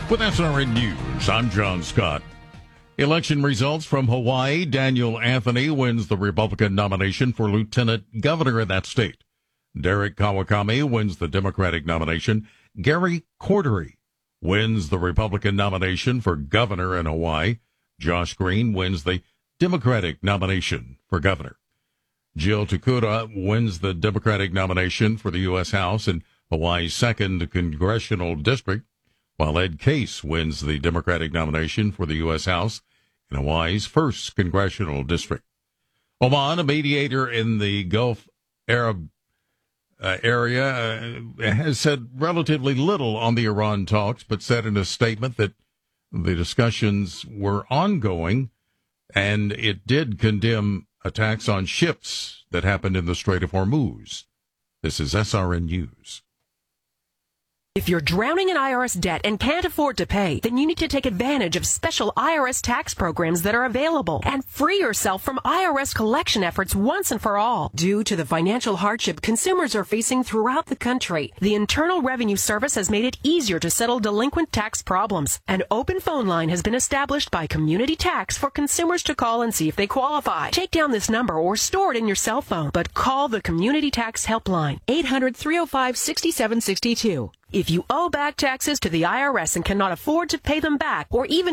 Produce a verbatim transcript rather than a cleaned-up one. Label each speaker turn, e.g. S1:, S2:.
S1: With S R N News, I'm John Scott. Election results from Hawaii. Daniel Anthony wins the Republican nomination for lieutenant governor of that state. Derek Kawakami wins the Democratic nomination. Gary Cordery wins the Republican nomination for governor in Hawaii. Josh Green wins the Democratic nomination for governor. Jill Takura wins the Democratic nomination for the U S House in Hawaii's second congressional district, while Ed Case wins the Democratic nomination for the U S House in Hawaii's first congressional district. Oman, a mediator in the Gulf Arab uh, area, uh, has said relatively little on the Iran talks, but said in a statement that the discussions were ongoing, and it did condemn attacks on ships that happened in the Strait of Hormuz. This is S R N News.
S2: If you're drowning in I R S debt and can't afford to pay, then you need to take advantage of special I R S tax programs that are available and free yourself from I R S collection efforts once and for all. Due to the financial hardship consumers are facing throughout the country, the Internal Revenue Service has made it easier to settle delinquent tax problems. An open phone line has been established by Community Tax for consumers to call and see if they qualify. Take down this number or store it in your cell phone, but call the Community Tax Helpline, eight hundred, three oh five, six seven six two. If you owe back taxes to the I R S and cannot afford to pay them back, or even